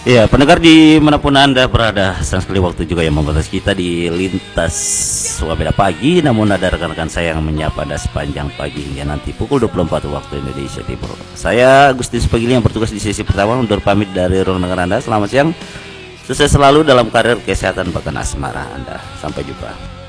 Ya, pendengar dimanapun Anda berada, sayang sekali waktu juga yang membatasi kita di lintas Wabeda Pagi. Namun ada rekan-rekan saya yang menyapa Anda sepanjang pagi hingga nanti pukul 24 waktu Indonesia Timur. Saya Agustin Pagili yang bertugas di sesi pertama undur pamit dari ruang dengar Anda. Selamat siang, sukses selalu dalam karir kesehatan bahkan asmara Anda. Sampai jumpa.